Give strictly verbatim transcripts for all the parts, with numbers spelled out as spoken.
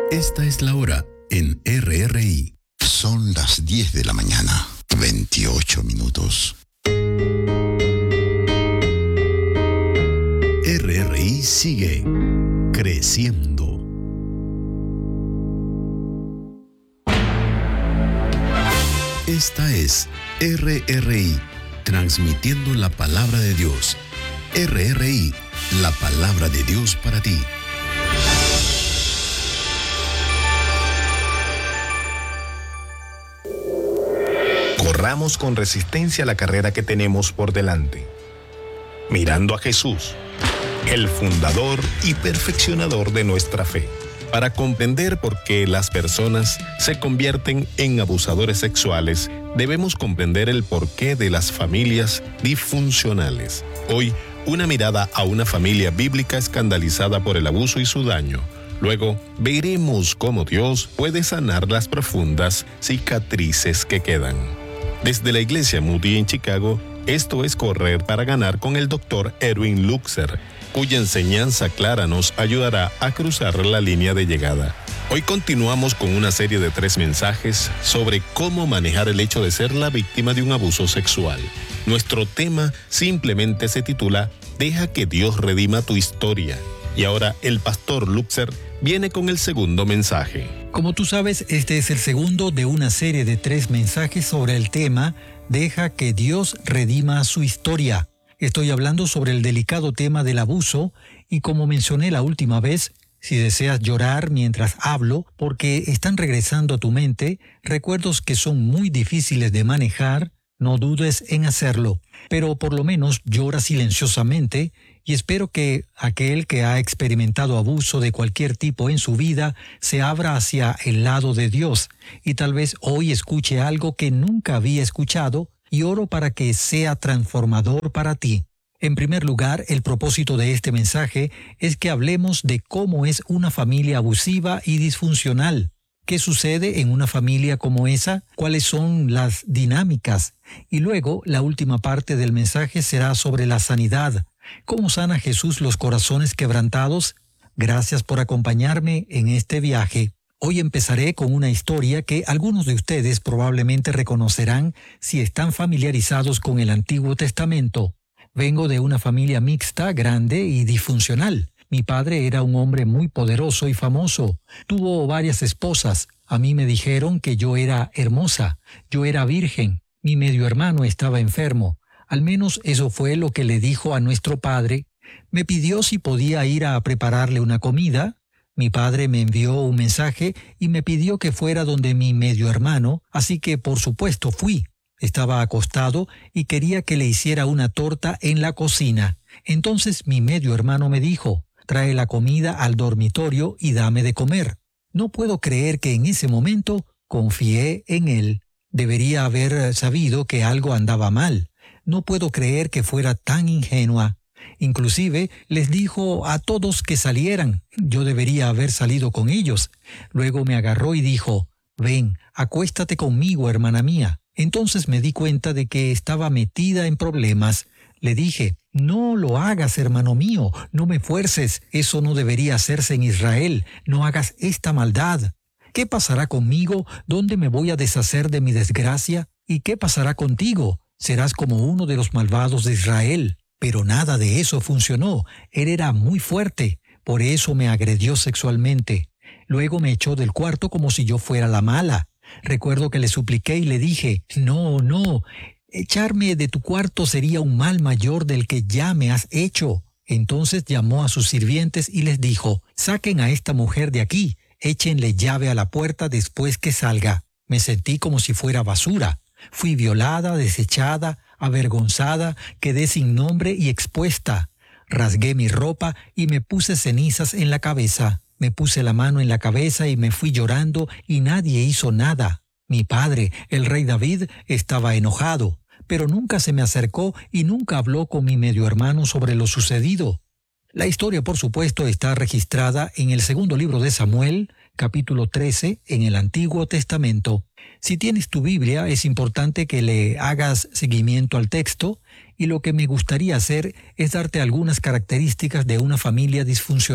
Esta es la hora en R R I. Son las diez de la mañana, veintiocho minutos. R R I sigue creciendo. Esta es R R I, transmitiendo la palabra de Dios. R R I, la palabra de Dios para ti. Corramos con resistencia la carrera que tenemos por delante, mirando a Jesús, el fundador y perfeccionador de nuestra fe, para comprender por qué las personas se convierten en abusadores sexuales. Debemos comprender el porqué de las familias disfuncionales. Hoy, una mirada a una familia bíblica escandalizada por el abuso y su daño. Luego, veremos cómo Dios puede sanar las profundas cicatrices que quedan. Desde la iglesia Moody en Chicago, esto es Correr para Ganar con el doctor Erwin Luxer, cuya enseñanza clara nos ayudará a cruzar la línea de llegada. Hoy continuamos con una serie de tres mensajes sobre cómo manejar el hecho de ser la víctima de un abuso sexual. Nuestro tema simplemente se titula Deja que Dios redima tu historia. Y ahora el pastor Luxer viene con el segundo mensaje. Como tú sabes, este es el segundo de una serie de tres mensajes sobre el tema Deja que Dios redima su historia. Estoy hablando sobre el delicado tema del abuso y, como mencioné la última vez, si deseas llorar mientras hablo porque están regresando a tu mente recuerdos que son muy difíciles de manejar, no dudes en hacerlo, pero por lo menos llora silenciosamente y espero que aquel que ha experimentado abuso de cualquier tipo en su vida se abra hacia el lado de Dios y tal vez hoy escuche algo que nunca había escuchado y oro para que sea transformador para ti. En primer lugar, el propósito de este mensaje es que hablemos de cómo es una familia abusiva y disfuncional. ¿Qué sucede en una familia como esa? ¿Cuáles son las dinámicas? Y luego, la última parte del mensaje será sobre la sanidad. ¿Cómo sana Jesús los corazones quebrantados? Gracias por acompañarme en este viaje. Hoy empezaré con una historia que algunos de ustedes probablemente reconocerán si están familiarizados con el Antiguo Testamento. Vengo de una familia mixta, grande y disfuncional. Mi padre era un hombre muy poderoso y famoso. Tuvo varias esposas. A mí me dijeron que yo era hermosa. Yo era virgen. Mi medio hermano estaba enfermo. Al menos eso fue lo que le dijo a nuestro padre. Me pidió si podía ir a prepararle una comida. Mi padre me envió un mensaje y me pidió que fuera donde mi medio hermano, así que por supuesto fui. Estaba acostado y quería que le hiciera una torta en la cocina. Entonces mi medio hermano me dijo, trae la comida al dormitorio y dame de comer. No puedo creer que en ese momento confié en él. Debería haber sabido que algo andaba mal. No puedo creer que fuera tan ingenua. Inclusive les dijo a todos que salieran. Yo debería haber salido con ellos. Luego me agarró y dijo, ven, acuéstate conmigo, hermana mía. Entonces me di cuenta de que estaba metida en problemas. Le dije, no lo hagas, hermano mío, no me fuerces, eso no debería hacerse en Israel, no hagas esta maldad. ¿Qué pasará conmigo? ¿Dónde me voy a deshacer de mi desgracia? ¿Y qué pasará contigo? Serás como uno de los malvados de Israel. Pero nada de eso funcionó, él era muy fuerte, por eso me agredió sexualmente. Luego me echó del cuarto como si yo fuera la mala. Recuerdo que le supliqué y le dije, no, no, echarme de tu cuarto sería un mal mayor del que ya me has hecho. Entonces llamó a sus sirvientes y les dijo, saquen a esta mujer de aquí, échenle llave a la puerta después que salga. Me sentí como si fuera basura. Fui violada, desechada, avergonzada, quedé sin nombre y expuesta. Rasgué mi ropa y me puse cenizas en la cabeza. Me puse la mano en la cabeza y me fui llorando y nadie hizo nada. Mi padre, el rey David, estaba enojado, pero nunca se me acercó y nunca habló con mi medio hermano sobre lo sucedido. La historia, por supuesto, está registrada en el segundo libro de Samuel, capítulo trece, en el Antiguo Testamento. Si tienes tu Biblia, es importante que le hagas seguimiento al texto, y lo que me gustaría hacer es darte algunas características de una familia disfuncional.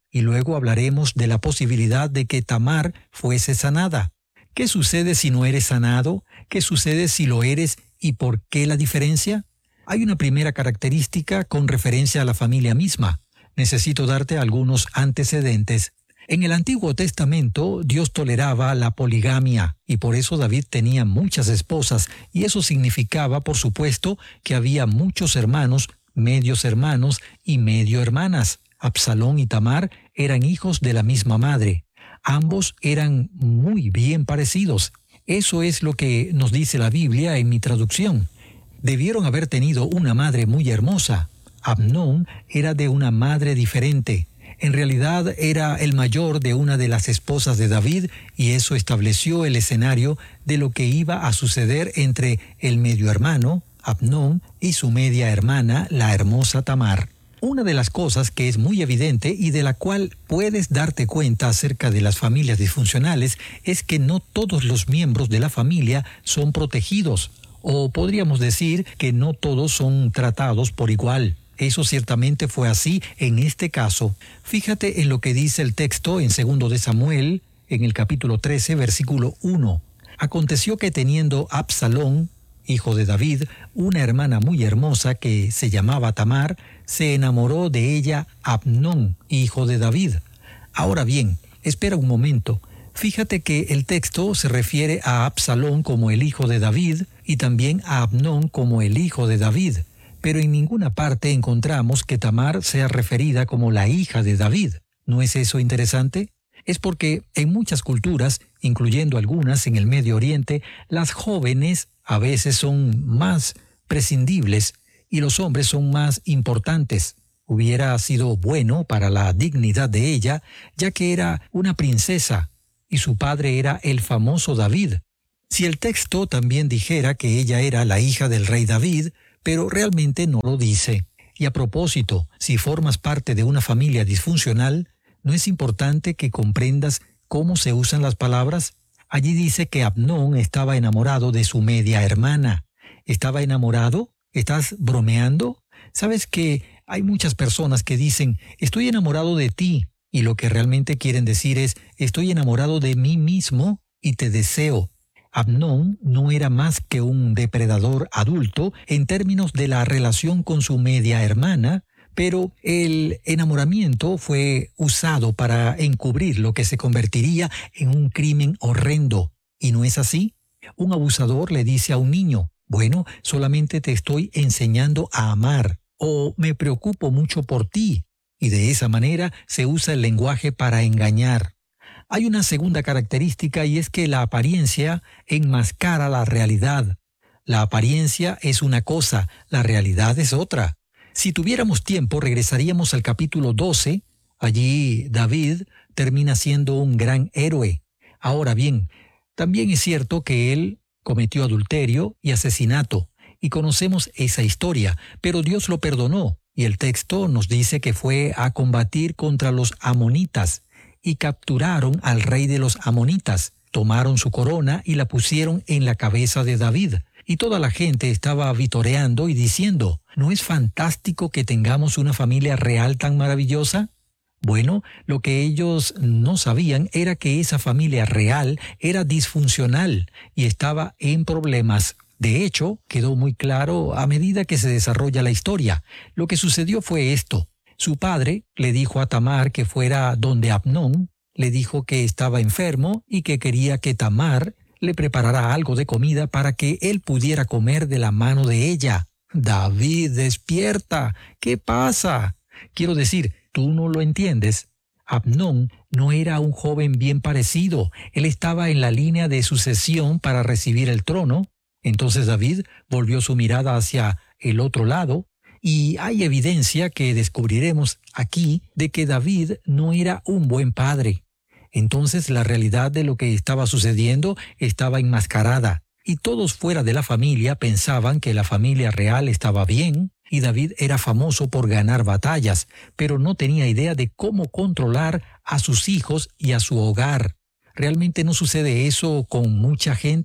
y luego hablaremos de la posibilidad de que Tamar fuese sanada. ¿Qué sucede si no eres sanado? ¿Qué sucede si lo eres y por qué la diferencia? Hay una primera característica con referencia a la familia misma. Necesito darte algunos antecedentes. En el Antiguo Testamento, Dios toleraba la poligamia y por eso David tenía muchas esposas, y eso significaba, por supuesto, que había muchos hermanos, medios hermanos y medio hermanas. Absalón y Tamar eran hijos de la misma madre. Ambos eran muy bien parecidos. Eso es lo que nos dice la Biblia en mi traducción. Debieron haber tenido una madre muy hermosa. Amnón era de una madre diferente. En realidad era el mayor de una de las esposas de David, y eso estableció el escenario de lo que iba a suceder entre el medio hermano, Amnón, y su media hermana, la hermosa Tamar. Una de las cosas que es muy evidente y de la cual puedes darte cuenta acerca de las familias disfuncionales es que no todos los miembros de la familia son protegidos, o podríamos decir que no todos son tratados por igual. Eso ciertamente fue así en este caso. Fíjate en lo que dice el texto en segundo de Samuel, en el capítulo trece, versículo uno. Aconteció que teniendo Absalón, hijo de David, una hermana muy hermosa que se llamaba Tamar, se enamoró de ella Amnón, hijo de David. Ahora bien, espera un momento. Fíjate que el texto se refiere a Absalón como el hijo de David y también a Amnón como el hijo de David. Pero en ninguna parte encontramos que Tamar sea referida como la hija de David. ¿No es eso interesante? Es porque en muchas culturas, incluyendo algunas en el Medio Oriente, las jóvenes a veces son más prescindibles y los hombres son más importantes. Hubiera sido bueno para la dignidad de ella, ya que era una princesa y su padre era el famoso David. Si el texto también dijera que ella era la hija del rey David, pero realmente no lo dice. Y a propósito, si formas parte de una familia disfuncional, ¿no es importante que comprendas cómo se usan las palabras? Allí dice que Amnón estaba enamorado de su media hermana. ¿Estaba enamorado? ¿Estás bromeando? ¿Sabes que hay muchas personas que dicen, estoy enamorado de ti? Y lo que realmente quieren decir es, estoy enamorado de mí mismo y te deseo. Amnón no era más que un depredador adulto en términos de la relación con su media hermana, pero el enamoramiento fue usado para encubrir lo que se convertiría en un crimen horrendo. ¿Y no es así? Un abusador le dice a un niño, bueno, solamente te estoy enseñando a amar, o me preocupo mucho por ti, y de esa manera se usa el lenguaje para engañar. Hay una segunda característica y es que la apariencia enmascara la realidad. La apariencia es una cosa, la realidad es otra. Si tuviéramos tiempo, regresaríamos al capítulo doce. Allí David termina siendo un gran héroe. Ahora bien, también es cierto que él cometió adulterio y asesinato, y conocemos esa historia, pero Dios lo perdonó, y el texto nos dice que fue a combatir contra los amonitas, y capturaron al rey de los amonitas, tomaron su corona y la pusieron en la cabeza de David. Y toda la gente estaba vitoreando y diciendo, ¿no es fantástico que tengamos una familia real tan maravillosa? Bueno, lo que ellos no sabían era que esa familia real era disfuncional y estaba en problemas. De hecho, quedó muy claro a medida que se desarrolla la historia. Lo que sucedió fue esto. Su padre le dijo a Tamar que fuera donde Amnón, le dijo que estaba enfermo y que quería que Tamar le preparara algo de comida para que él pudiera comer de la mano de ella. David, despierta. ¿Qué pasa? Quiero decir, ¿tú no lo entiendes? Amnón no era un joven bien parecido. Él estaba en la línea de sucesión para recibir el trono. Entonces David volvió su mirada hacia el otro lado, y hay evidencia que descubriremos aquí de que David no era un buen padre. Entonces la realidad de lo que estaba sucediendo estaba enmascarada, y todos fuera de la familia pensaban que la familia real estaba bien, y David era famoso por ganar batallas, pero no tenía idea de cómo controlar a sus hijos y a su hogar. ¿Realmente no sucede eso con mucha gente?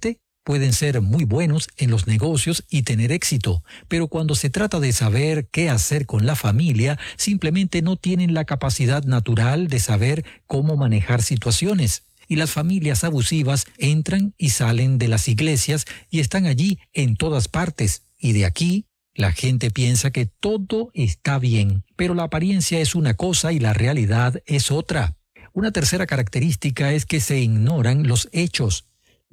Pueden ser muy buenos en los negocios y tener éxito, pero cuando se trata de saber qué hacer con la familia, simplemente no tienen la capacidad natural de saber cómo manejar situaciones. Y las familias abusivas entran y salen de las iglesias y están allí en todas partes. Y de aquí, la gente piensa que todo está bien, pero la apariencia es una cosa y la realidad es otra. Una tercera característica es que se ignoran los hechos.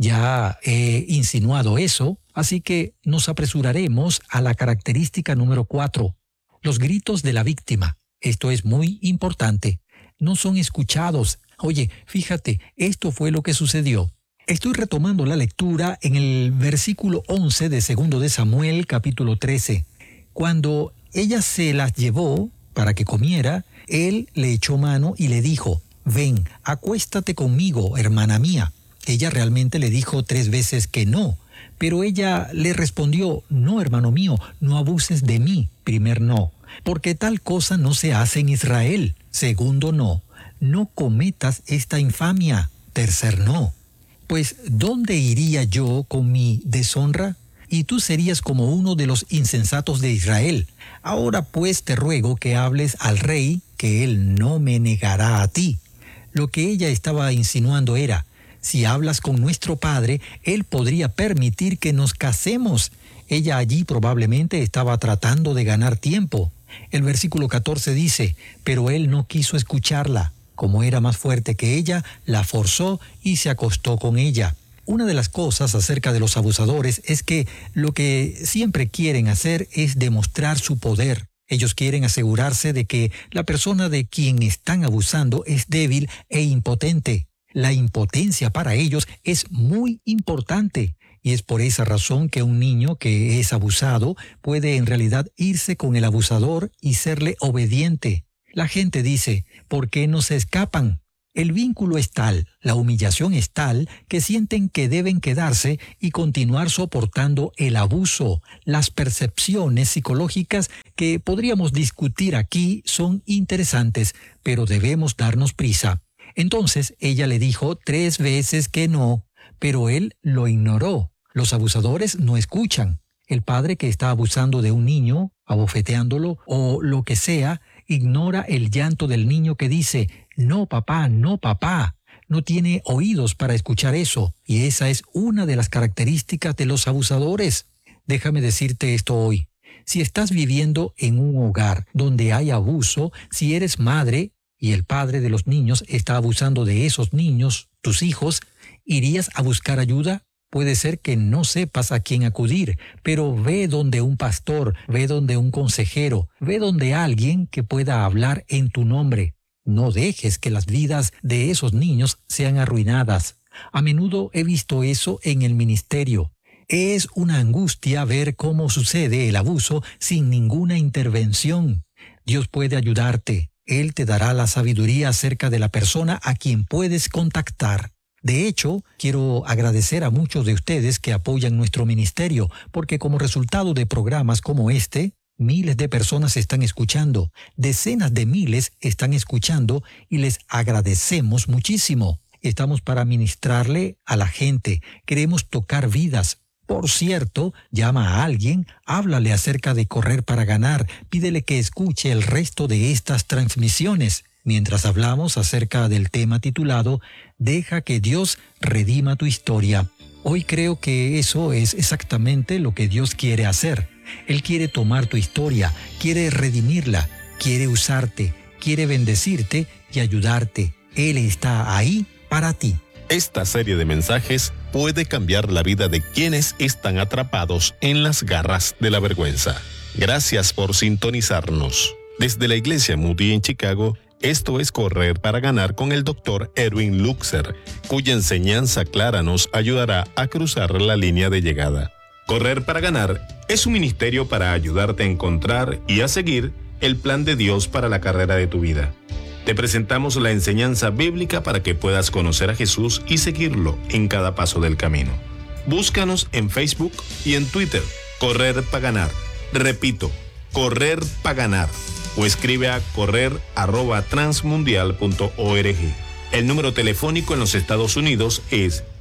Ya he insinuado eso, así que nos apresuraremos a la característica número cuatro. Los gritos de la víctima. Esto es muy importante. No son escuchados. Oye, fíjate, esto fue lo que sucedió. Estoy retomando la lectura en el versículo once de segundo de Samuel, capítulo trece. Cuando ella se las llevó para que comiera, él le echó mano y le dijo, «Ven, acuéstate conmigo, hermana mía». Ella realmente le dijo tres veces que no, pero ella le respondió, «No, hermano mío, no abuses de mí». Primer no, porque tal cosa no se hace en Israel. Segundo no, no cometas esta infamia. Tercer no, pues ¿dónde iría yo con mi deshonra? Y tú serías como uno de los insensatos de Israel. Ahora pues te ruego que hables al rey, que él no me negará a ti. Lo que ella estaba insinuando era, si hablas con nuestro padre, él podría permitir que nos casemos. Ella allí probablemente estaba tratando de ganar tiempo. El versículo catorce dice, pero él no quiso escucharla. Como era más fuerte que ella, la forzó y se acostó con ella. Una de las cosas acerca de los abusadores es que lo que siempre quieren hacer es demostrar su poder. Ellos quieren asegurarse de que la persona de quien están abusando es débil e impotente. La impotencia para ellos es muy importante y es por esa razón que un niño que es abusado puede en realidad irse con el abusador y serle obediente. La gente dice, ¿por qué no se escapan? El vínculo es tal, la humillación es tal, que sienten que deben quedarse y continuar soportando el abuso. Las percepciones psicológicas que podríamos discutir aquí son interesantes, pero debemos darnos prisa. Entonces ella le dijo tres veces que no, pero él lo ignoró. Los abusadores no escuchan. El padre que está abusando de un niño, abofeteándolo o lo que sea, ignora el llanto del niño que dice, no papá, no papá. No tiene oídos para escuchar eso, y esa es una de las características de los abusadores. Déjame decirte esto hoy. Si estás viviendo en un hogar donde hay abuso, si eres madre y el padre de los niños está abusando de esos niños, tus hijos, ¿irías a buscar ayuda? Puede ser que no sepas a quién acudir, pero ve donde un pastor, ve donde un consejero, ve donde alguien que pueda hablar en tu nombre. No dejes que las vidas de esos niños sean arruinadas. A menudo he visto eso en el ministerio. Es una angustia ver cómo sucede el abuso sin ninguna intervención. Dios puede ayudarte. Él te dará la sabiduría acerca de la persona a quien puedes contactar. De hecho, quiero agradecer a muchos de ustedes que apoyan nuestro ministerio, porque como resultado de programas como este, miles de personas están escuchando, decenas de miles están escuchando y les agradecemos muchísimo. Estamos para ministrarle a la gente, queremos tocar vidas. Por cierto, llama a alguien, háblale acerca de Correr para Ganar, pídele que escuche el resto de estas transmisiones. Mientras hablamos acerca del tema titulado Deja que Dios redima tu historia. Hoy creo que eso es exactamente lo que Dios quiere hacer. Él quiere tomar tu historia, quiere redimirla, quiere usarte, quiere bendecirte y ayudarte. Él está ahí para ti. Esta serie de mensajes puede cambiar la vida de quienes están atrapados en las garras de la vergüenza. Gracias por sintonizarnos. Desde la Iglesia Moody en Chicago, esto es Correr para Ganar con el doctor Erwin Luxer, cuya enseñanza clara nos ayudará a cruzar la línea de llegada. Correr para Ganar es un ministerio para ayudarte a encontrar y a seguir el plan de Dios para la carrera de tu vida. Te presentamos la enseñanza bíblica para que puedas conocer a Jesús y seguirlo en cada paso del camino. Búscanos en Facebook y en Twitter, Correr para Ganar. Repito, Correr para Ganar. O escribe a correr arroba transmundial punto org. El número telefónico en los Estados Unidos es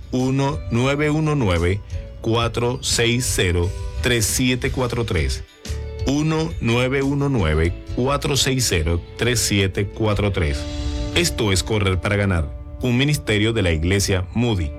uno nueve uno nueve, cuatro seis cero, tres siete cuatro tres. uno nueve uno nueve, cuatro seis cero, tres siete cuatro tres. Esto es Correr para Ganar, un ministerio de la Iglesia Moody.